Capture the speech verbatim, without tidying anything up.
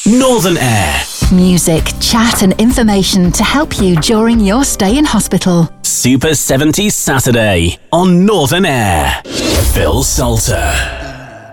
Northern Air. Music, chat and information to help you during your stay in hospital. Super seventies Saturday on Northern Air. Phil Salter.